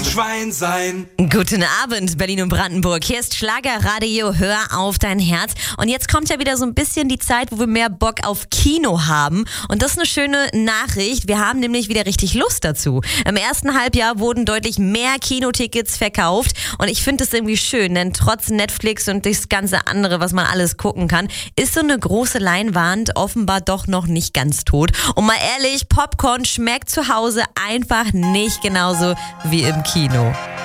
Schwein sein. Guten Abend, Berlin und Brandenburg. Hier ist Schlagerradio, hör auf dein Herz. Und jetzt kommt ja wieder so ein bisschen die Zeit, wo wir mehr Bock auf Kino haben. Und das ist eine schöne Nachricht. Wir haben nämlich wieder richtig Lust dazu. Im ersten Halbjahr wurden deutlich mehr Kinotickets verkauft. Und ich finde das irgendwie schön, denn trotz Netflix und das ganze andere, was man alles gucken kann, ist so eine große Leinwand offenbar doch noch nicht ganz tot. Und mal ehrlich, Popcorn schmeckt zu Hause einfach nicht genauso wie im Kino.